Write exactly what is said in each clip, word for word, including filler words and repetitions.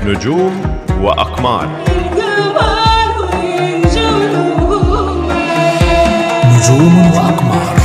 نجوم وأقمار. نجوم وأقمار.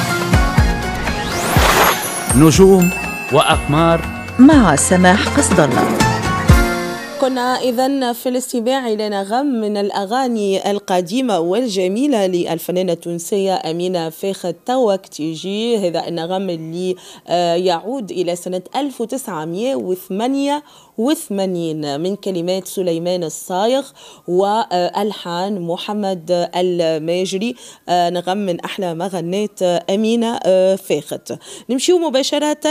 نجوم وأقمار مع سماح قصد الله. كنا إذن في الاستماع إلى نغم من الأغاني القديمة والجميلة للفنانة التونسية أمينة فاخر. توك تيجي هذا النغم اللي يعود إلى سنة ألف وتسعمائة وثمانية وثمانين من كلمات سليمان الصايغ والحان محمد الماجري. نغم من أحلى ما غنات أمينة فاخر. نمشيو مباشرة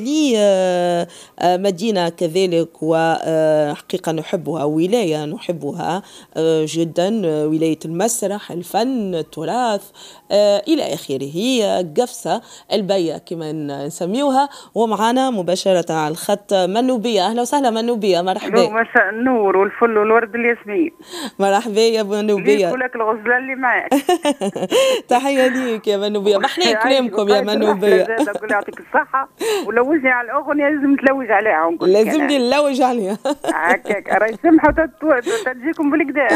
لمدينة كذلك وحقيقة نحبها، ولاية نحبها جدا، ولاية المسرح، الفن، التراث إلى آخره، قفصة البية كما نسميوها. ومعنا مباشرة على الخط منوبية. أهلا وسهلا منوبية، مرحبا. مساء النور والفل والورد الياسمين. مرحبا يا منوبية. لك الغزلة اللي معك. تحية ليك يا منوبية. محلي كلامكم يا منوبية. أقول يعطيك الصحة. ولوجني على الأغنية لازم تلوج عليها. لازمني نلوج عليها. هكاك راهي سمحة وتجيكم بالكدا.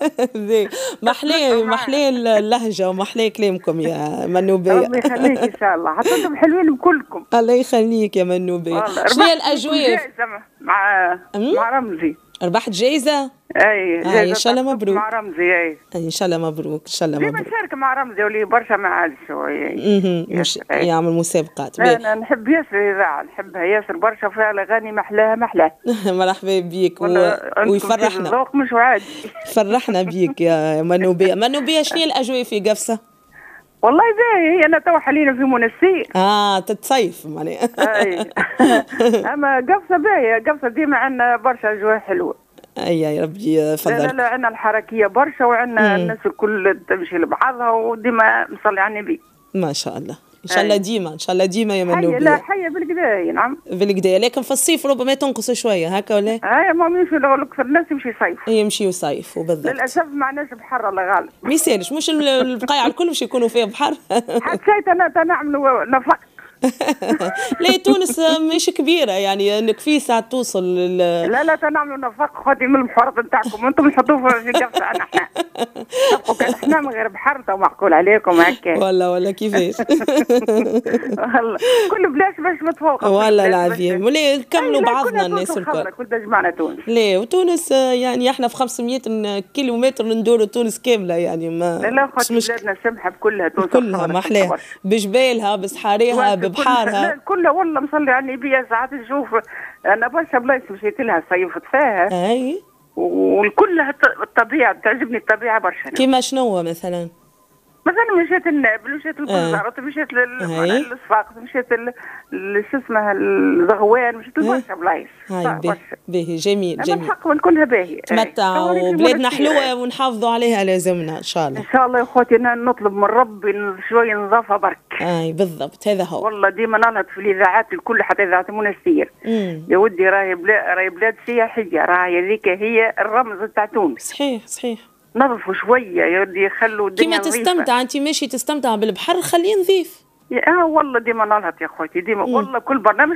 محلي محلي اللهجة ومحلي كلامكم يا منوبية. الله يخليك إن شاء الله. حطيتم حلوين بكلكم. الله يخليك يا منوبية. شنو هي الأجواء؟ مع مع رمزي. ربحت جايزة؟ اي آه ان شاء الله مبروك. مع رمزي اي ان شاء الله مبروك ان شاء الله مبروك. ديما نشارك مع رمزي ولي برشا ما عادش شويه مش يعمل مسابقات. انا نحب ياسر الاذاعه، نحبها ياسر برشا، فيها الاغاني محلاها محلاها. مرحبا بيك و... ويفرحنا. الذوق مش عادي. فرحنا بيك يا منوبية. منوبية شنو هي الاجواء في قفصة؟ والله باهي، انا تو حاليا في منسير. اه تتصيف معناها. اي اما قفصة باهي، قفصة ديما عندنا برشا اجواء حلوه. اي يا ربي فضلك. لا لا عندنا الحركيه برشا، وعندنا الناس الكل تمشي لبعضها، وديما نصلي على النبي. ما شاء الله ان شاء الله ديما ان شاء الله ديما يا منوبية. لا حيه بالكدايه. نعم بالكدايه، لكن في الصيف ربما تنقص شويه هكا ولا؟ هاي ما يمشي اكثر الناس يمشي صيف. يمشي وصيف وبالضبط. للاسف ما عندناش بحر الله غالب. ما يسالش، مش البقايع الكل باش يكونوا فيها بحر. حسيت انا تنعملوا نفق. لا تونس مش كبيره يعني انك في ساعه توصل ل... لا لا تنعملوا نفق خذي من البحورات نتاعكم انتم نحطوه في قفصه. انا احنا كان احنا من غير بحر تو معقول عليكم هكا. والله ولا كيفاش. والله كل بلاش باش متفوقه. والله العظيم. ولا نكملوا بعضنا الناس الكل. كل ده جمعنا تونس. لا وتونس يعني احنا في خمسمائة كيلومتر ندوروا تونس كامله يعني ما. لا لا خاطر بلادنا سمحه بكلها تونس. كلها ما احلاها بجبالها بصحاريها ببحارها. كلها والله مصلي على النبي. ساعات نشوف انا برشا بلايص مشيت لها صيفت فيها. اي والكلها الطبيعه تعجبني، الطبيعه برشا. كيما شنو مثلا؟ مثلا مشيت النابل، مشيت البزارة، مشيت للصفاقس، مشيت شو اسمها الزغوان، مشيت لبرشا بلايص. هاي باهي جميل جميل. الحق كلها باهي. تمتعوا وبلادنا حلوه ونحافظوا عليها لازمنا ان شاء الله. ان شاء الله يا اخوتي نطلب من ربي شويه نظافه برك. اي بالضبط هذا هو. والله ديما ننهض في الاذاعات الكل حتى اذاعه منستير. يا ودي راهي بلاد راهي بلاد سياحيه، راهي هذيك هي الرمز تاع تونس. صحيح صحيح. نظفوا شويه يا ودي، يخلوا الدنيا كيما تستمتع انت ماشي تستمتع بالبحر خليه نظيف. اه والله ديما ننهض يا اخوتي ديما. والله كل برنامج